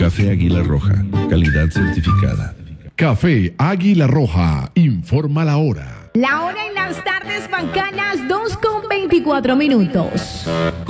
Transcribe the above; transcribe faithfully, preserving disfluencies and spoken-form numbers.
Café Águila Roja, calidad certificada. Café Águila Roja, informa la hora. La hora en las tardes bacanas, dos con veinticuatro minutos.